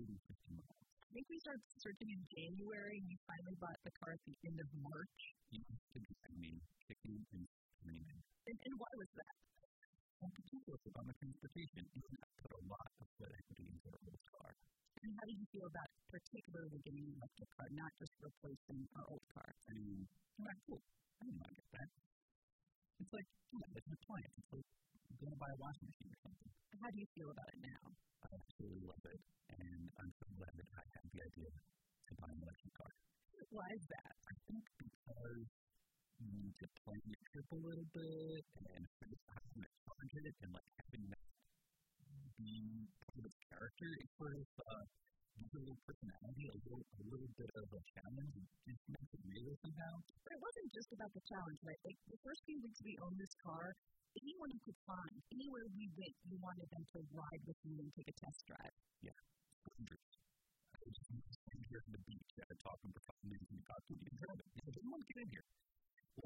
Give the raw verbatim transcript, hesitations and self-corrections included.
hundred fifty miles. I think we started searching in January, and we finally bought the car at the end of March. You know, I mean, kicking and screaming. And, and why was that? Well, particularly with Obama transportation, you can put a lot of sweat equity into a old car. And how did you feel about particularly getting an electric car, not just replacing our old car? I mean, all right, cool. I didn't mind that. It's like, yeah, it's an appliance. It's like going to buy a washing machine or something. How do you feel about it now? I absolutely love it, and I'm so glad that I had the idea to buy an electric car. Why is that? I think because you need to plan your trip a little bit, and for the time to charge it, and like having that be part of its character, it sort of uh, gives a little personality, a little, a little bit of a challenge, and just makes it real somehow. But it wasn't just about the challenge, right? Like the first few weeks we owned this car, anyone you could find, anywhere we went, you wanted them to ride with you and take a test drive. Yeah.